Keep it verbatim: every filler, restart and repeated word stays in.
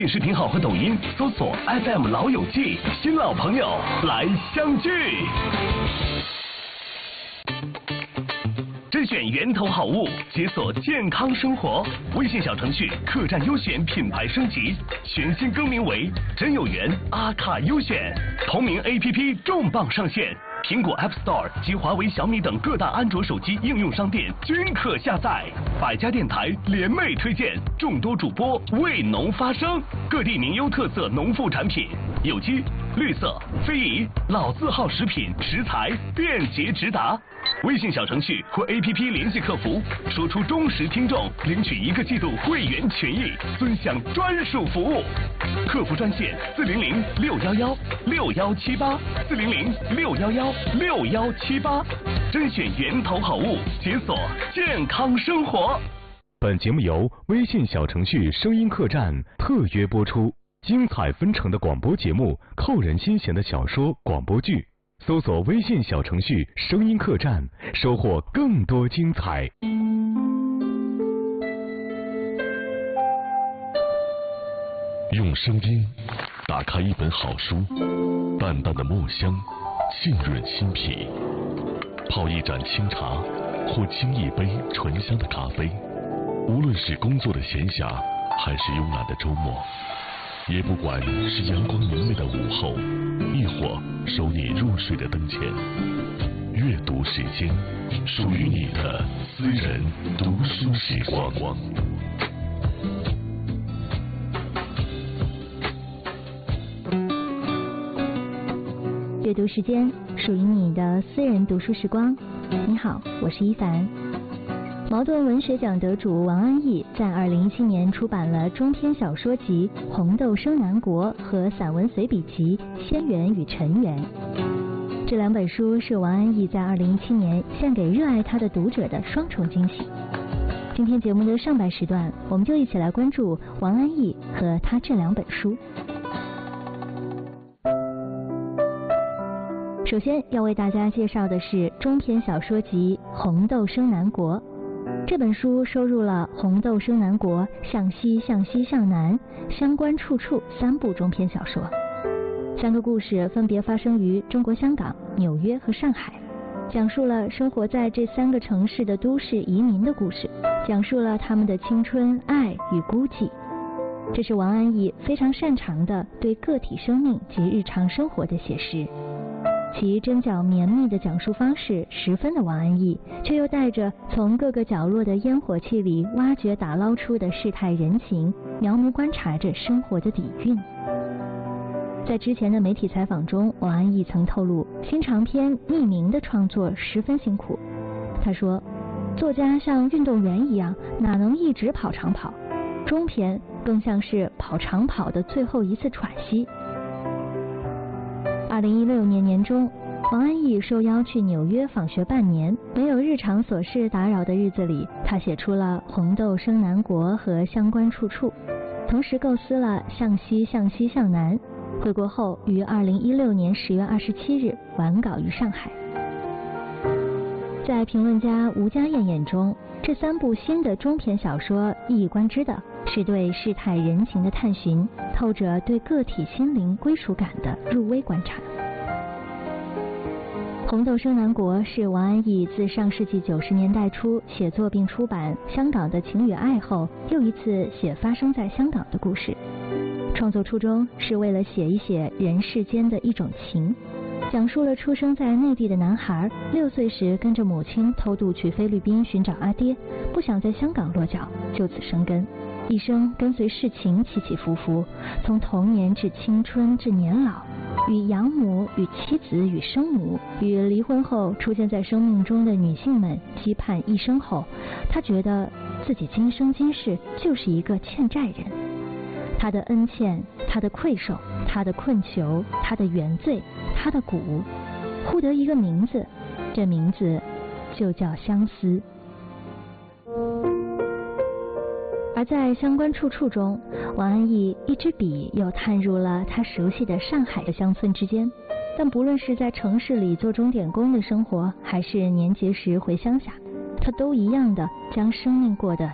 视频号和抖音搜索 F M 老友记，新老朋友来相聚。甄选源头好物，解锁健康生活。微信小程序客栈优选品牌升级，全新更名为真有缘阿卡优选。同名 A P P 重磅上线，苹果 App Store 及华为、小米等各大安卓手机应用商店均可下载。百家电台联袂推荐，众多主播为农发声，各地名优特色农副产品，有机、绿色、非遗、老字号食品食材便捷直达。微信小程序或 A P P 联系客服，说出忠实听众，领取一个季度会员权益，尊享专属服务。客服专线四零零六幺幺六幺七八四零零六幺幺六幺七八，甄选源头好物，解锁健康生活。 本节目由微信小程序声音客栈特约播出，精彩纷呈的广播节目，扣人心弦的小说广播剧。搜索微信小程序声音客栈，收获更多精彩。 用声音打开一本好书，淡淡的墨香浸润心脾，泡一盏清茶或沏一杯醇香的咖啡。无论是工作的闲暇还是慵懒的周末，也不管是阳光明媚的午后，亦或收你入睡的灯前，阅读时间，属于你的私人读书时光。 阅读时间，属于你的私人读书时光。你好，我是一凡。茅盾文学奖得主王安忆在二零一七年出版了中篇小说集《红豆生南国》和散文随笔集《仙缘与尘缘》。这两本书是王安忆在二零一七年献给热爱他的读者的双重惊喜。今天节目的上半时段，我们就一起来关注王安忆和他这两本书。首先要为大家介绍的是中篇小说集《红豆生南国》。这本书收录了《红豆生南国》、《向西向西向南》、《相关处处》三部中篇小说。三个故事分别发生于中国香港、纽约和上海，讲述了生活在这三个城市的都市移民的故事，讲述了他们的青春、爱与孤寂。这是王安忆非常擅长的对个体生命及日常生活的写实。其针脚绵密的讲述方式十分的王安忆，却又带着从各个角落的烟火气里挖掘打捞出的世态人情，描摹观察着生活的底蕴。在之前的媒体采访中，王安忆曾透露，新长篇匿名的创作十分辛苦。他说，作家像运动员一样，哪能一直跑长跑，中篇更像是跑长跑的最后一次喘息。二零一六年年中，王安忆受邀去纽约访学半年，没有日常琐事打扰的日子里，他写出了《红豆生南国》和《相关处处》，同时构思了《向西向西向南》。回国后，于二零一六年十月二十七日完稿于上海。在评论家吴家燕眼中，这三部新的中篇小说一以贯之的是对世态人情的探寻，透着对个体心灵归属感的入微观察。《红豆生南国》是王安忆自上世纪九十年代初写作并出版《香港的情与爱》后，又一次写发生在香港的故事。创作初衷是为了写一写人世间的一种情，讲述了出生在内地的男孩六岁时跟着母亲偷渡去菲律宾寻找阿爹，不想在香港落脚，就此生根，一生跟随世情起起伏伏，从童年至青春至年老，与养母与妻子与生母与离婚后出现在生命中的女性们羁绊一生后，他觉得自己今生今世就是一个欠债人。他的恩欠，他的愧受，他的困求，他的原罪，他的苦，互得一个名字，这名字就叫相思。而在相关处处中，王安忆一支笔又探入了他熟悉的上海的乡村之间，但不论是在城市里做钟点工的生活，还是年节时回乡下，他都一样的将生命过得